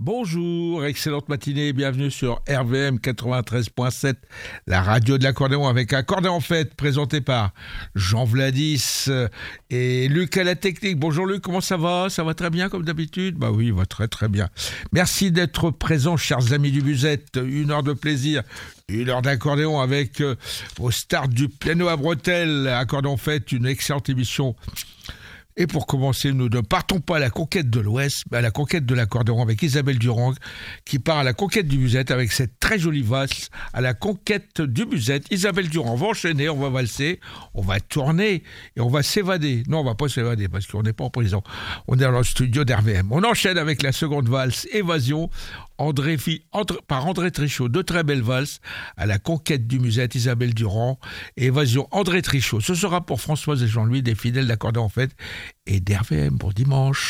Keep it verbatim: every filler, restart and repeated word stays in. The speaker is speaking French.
Bonjour, excellente matinée, bienvenue sur R V M quatre-vingt-treize virgule sept, la radio de l'accordéon avec Accordéon en fête, présenté par Jean Vladis et Luc à la technique. Bonjour Luc, comment ça va? Ça va très bien comme d'habitude? Bah oui, va très très bien. Merci d'être présents, chers amis du Musette. Une heure de plaisir, une heure d'accordéon avec euh, au start du piano à bretelles. Accordéon en fête, une excellente émission. Et pour commencer, nous ne partons pas à la conquête de l'Ouest, mais à la conquête de l'accordéon avec Isabelle Durand, qui part à la conquête du musette avec cette très jolie valse à la conquête du musette. Isabelle Durand va enchaîner, on va valser, on va tourner et on va s'évader. Non, on va pas s'évader parce qu'on n'est pas en prison. On est dans le studio d'R V M. On enchaîne avec la seconde valse, Évasion, André, André, par André Trichot. Deux très belles valses à la conquête du musette, Isabelle Durand et Évasion, André Trichot. Ce sera pour Françoise et Jean-Louis, des fidèles d'accordéon en fête, et d'R V M pour dimanche.